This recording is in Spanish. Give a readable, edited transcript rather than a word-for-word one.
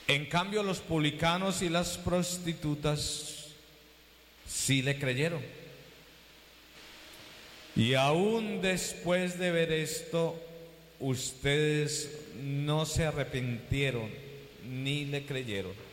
En cambio, los publicanos y las prostitutas sí le creyeron. Y aún después de ver esto, ustedes no se arrepintieron ni le creyeron.